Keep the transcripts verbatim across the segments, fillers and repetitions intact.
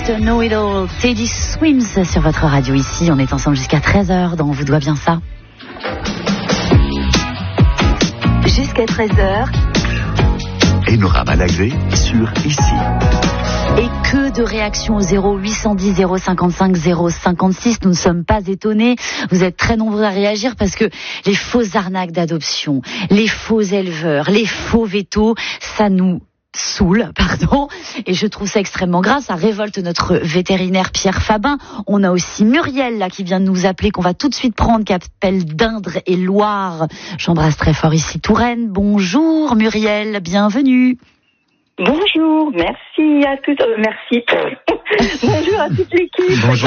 Mister Know-It-All, Teddy Swims sur votre radio ici. On est ensemble jusqu'à treize heures dans On vous doit bien ça. Jusqu'à treize heures. Enora Malagré sur Ici. Et que de réactions au zéro huit cent dix zéro cinquante-cinq zéro cinquante-six. Nous ne sommes pas étonnés. Vous êtes très nombreux à réagir parce que les fausses arnaques d'adoption, les faux éleveurs, les faux vétos, ça nous saoule, pardon, et je trouve ça extrêmement grave, ça révolte notre vétérinaire Pierre Fabin. On a aussi Muriel là qui vient de nous appeler, qu'on va tout de suite prendre, qui appelle d'Indre et Loire. J'embrasse très fort ici Touraine. Bonjour Muriel, bienvenue. Bonjour, merci à toutes, euh, merci. Bonjour à toute l'équipe. Bonjour.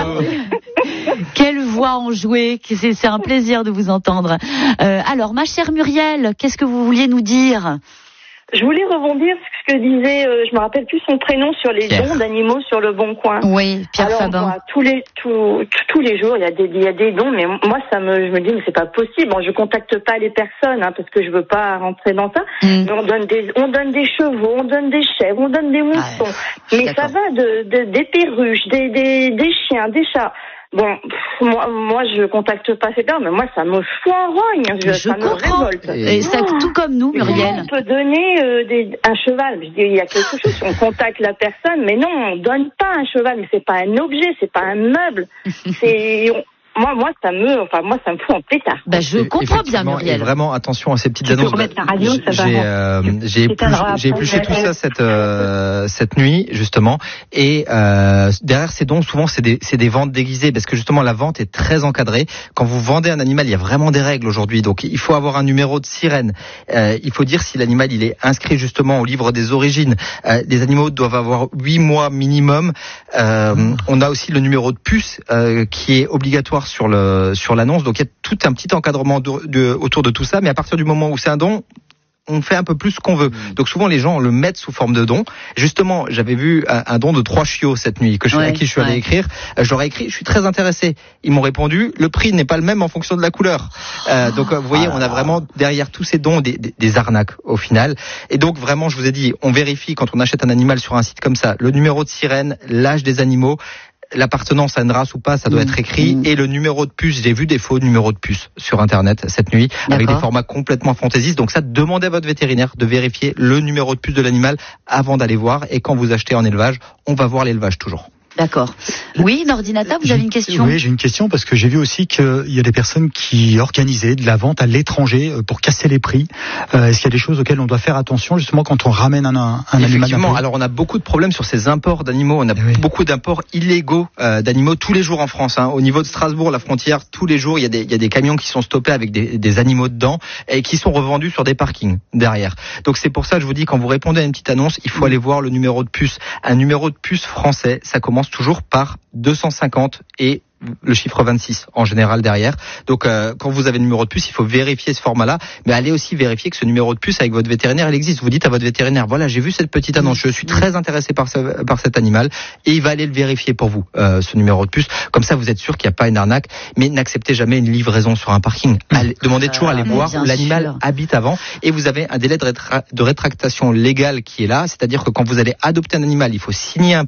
Quelle voix enjouée, c'est, c'est un plaisir de vous entendre. Euh, alors, ma chère Muriel, qu'est-ce que vous vouliez nous dire ? Je voulais rebondir sur ce que disait, euh, je me rappelle plus son prénom, sur les Pierre. dons d'animaux sur le Bon Coin. Oui, Pierre Alors, Fabin. moi, tous les tous, tous les jours, il y a des il y a des dons, mais moi ça me je me dis mais c'est pas possible. Bon, je contacte pas les personnes hein, parce que je veux pas rentrer dans ça. Mm. Mais on donne des on donne des chevaux, on donne des chèvres, on donne des moutons. Ah, mais ça va de, de des perruches, des des des chiens, des chats. Bon, pff, moi, moi, je contacte pas ces gens, mais moi, ça me fout en rogne. Je, Je ça comprends. me révolte. Et ça, tout comme nous, Muriel. On peut donner euh, des, un cheval. Je dis, il y a quelque chose. On contacte la personne, mais non, on donne pas un cheval. Mais c'est pas un objet, c'est pas un meuble. C'est on, moi, moi, ça me, enfin, moi, ça me fout en pétard. Bah, je comprends bien, Muriel. Et vraiment, attention à ces petites Tu peux annonces. remettre la radio, ça va. J'ai, euh, j'ai, épluché, j'ai épluché tout ça cette euh, cette nuit justement. Et euh, derrière ces dons, souvent, c'est des c'est des ventes déguisées parce que justement la vente est très encadrée. Quand vous vendez un animal, il y a vraiment des règles aujourd'hui. Donc, il faut avoir un numéro de sirène. Euh, il faut dire si l'animal il est inscrit justement au livre des origines. Euh, les animaux doivent avoir huit mois minimum. Euh, on a aussi le numéro de puce euh, qui est obligatoire sur le sur l'annonce. Donc il y a tout un petit encadrement de, de, autour de tout ça, mais à partir du moment où c'est un don, on fait un peu plus ce qu'on veut. Donc souvent les gens le mettent sous forme de don. Justement, j'avais vu un, un don de trois chiots cette nuit que je, ouais, à qui je suis allé ouais. écrire. Euh, je leur ai écrit, je suis très intéressé. Ils m'ont répondu, le prix n'est pas le même en fonction de la couleur. Euh, donc vous voyez, on a vraiment derrière tous ces dons des, des, des arnaques au final. Et donc vraiment, je vous ai dit, on vérifie quand on achète un animal sur un site comme ça, le numéro de sirène, l'âge des animaux, l'appartenance à une race ou pas, ça doit être écrit. Mmh. Et le numéro de puce, j'ai vu des faux numéros de puce sur Internet cette nuit, D'accord. avec des formats complètement fantaisistes. Donc ça, demandez à votre vétérinaire de vérifier le numéro de puce de l'animal avant d'aller voir. Et quand vous achetez en élevage, on va voir l'élevage toujours. D'accord. Oui, Nordinata, vous avez une question ? Oui, j'ai une question parce que j'ai vu aussi qu'il y a des personnes qui organisaient de la vente à l'étranger pour casser les prix. Euh, est-ce qu'il y a des choses auxquelles on doit faire attention justement quand on ramène un, un, un animal ? Effectivement. Alors on a beaucoup de problèmes sur ces imports d'animaux. On a oui. beaucoup d'imports illégaux euh, d'animaux tous les jours en France. Hein. Au niveau de Strasbourg, la frontière, tous les jours, il y a des, il y a des camions qui sont stoppés avec des, des animaux dedans et qui sont revendus sur des parkings derrière. Donc c'est pour ça que je vous dis, quand vous répondez à une petite annonce, il faut aller voir le numéro de puce. Un numéro de puce français, ça commence toujours par deux cent cinquante et le chiffre vingt-six en général derrière. Donc euh, quand vous avez le numéro de puce, il faut vérifier ce format-là, mais allez aussi vérifier que ce numéro de puce avec votre vétérinaire, il existe. Vous dites à votre vétérinaire, voilà, j'ai vu cette petite annonce, je suis très intéressé par ce, par cet animal, et il va aller le vérifier pour vous, euh, ce numéro de puce. Comme ça, vous êtes sûr qu'il n'y a pas une arnaque, mais n'acceptez jamais une livraison sur un parking. Allez, demandez toujours à aller voir où l'animal sûr. habite avant, et vous avez un délai de, rétra- de rétractation légale qui est là, c'est-à-dire que quand vous allez adopter un animal, il faut signer un,